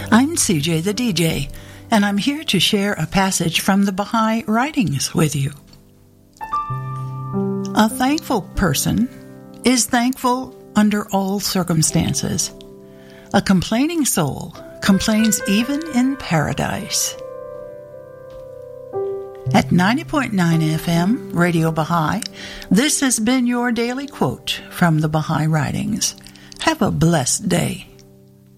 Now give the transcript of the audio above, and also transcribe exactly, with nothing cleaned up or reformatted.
I'm C J the D J, and I'm here to share a passage from the Baha'i writings with you. A thankful person is thankful under all circumstances. A complaining soul complains even in paradise. At ninety point nine F M, Radio Baha'i, this has been your daily quote from the Baha'i writings. Have a blessed day.